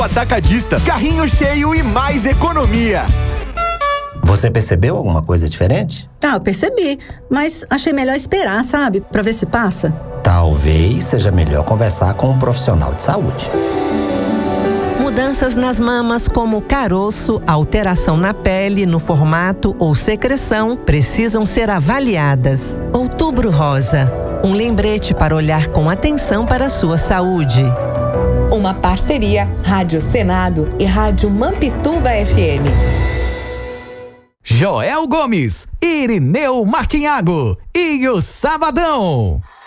Atacadista, carrinho cheio e mais economia. Você percebeu alguma coisa diferente? Eu percebi, mas achei melhor esperar, sabe? Pra ver se passa. Talvez seja melhor conversar com um profissional de saúde. Mudanças nas mamas como caroço, alteração na pele, no formato ou secreção precisam ser avaliadas. Outubro Rosa, um lembrete para olhar com atenção para a sua saúde. Uma parceria Rádio Senado e Rádio Mampituba FM. Joel Gomes, Irineu Martinhago e o Sabadão.